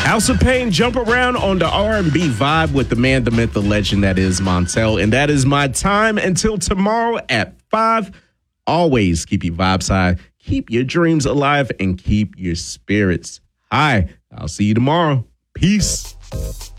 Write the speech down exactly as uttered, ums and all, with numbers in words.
House of Pain, jump around on the R and B vibe with the man, the myth, the legend that is Montel. And that is my time until tomorrow at five. Always keep your vibes high, keep your dreams alive, and keep your spirits high. I'll see you tomorrow. Peace.